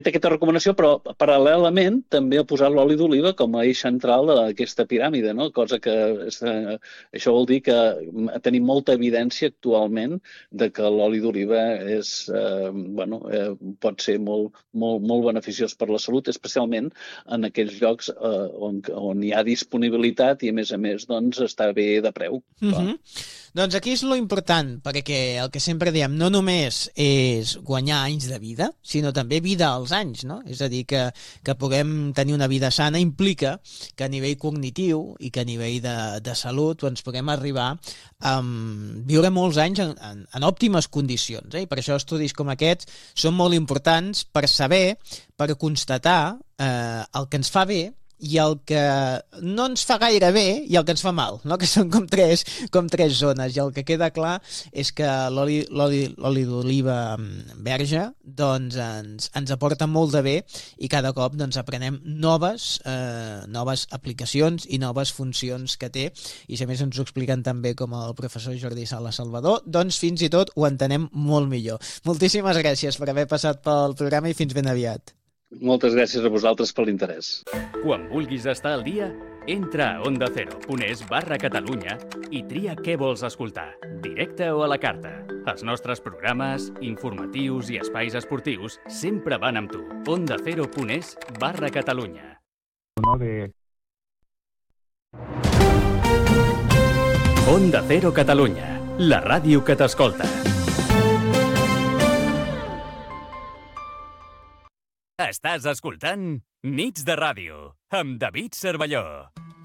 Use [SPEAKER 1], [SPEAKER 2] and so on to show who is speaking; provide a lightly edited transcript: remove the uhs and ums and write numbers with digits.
[SPEAKER 1] aquesta recomanació, però paral·lelament també ha posat l'oli d'oliva com a eix central d'aquesta piràmide, no? Cosa que això vol dir que tenim molta evidència actualment de que l'oli d'oliva pot ser molt beneficiós per la salut, especialment en aquells llocs on hi ha disponibilitat i, a més, doncs, està bé de preu.
[SPEAKER 2] Doncs aquí és lo important, perquè el que sempre diem no només és guanyar anys de vida, sinó també vida als anys, no? És a dir, que puguem tenir una vida sana implica que a nivell cognitiu i que a nivell de salut doncs puguem arribar a viure molts anys en òptimes condicions. I per això estudis com aquests són molt importants per saber, per constatar el que ens fa bé i el que no ens fa gaire bé i el que ens fa mal, no? Que són com tres zones, i el que queda clar és que l'oli d'oliva verge doncs ens aporta molt de bé i cada cop doncs aprenem noves aplicacions i noves funcions que té, i si a més ens ho expliquen també com el professor Jordi Sala Salvador, doncs fins i tot ho entenem molt millor. Moltíssimes gràcies per haver passat pel programa i fins ben aviat.
[SPEAKER 1] Moltes gràcies a vosaltres per l'interès.
[SPEAKER 3] Quan vulguis estar al dia, entra a ondacero.es/Catalunya i tria què vols escoltar, directe o a la carta. Els nostres programes, informatius i espais esportius sempre van amb tu. ondacero.es/Catalunya. Onda Cero Catalunya, la ràdio que t'escolta. Estàs escoltant Nits de Ràdio, amb David Cervelló.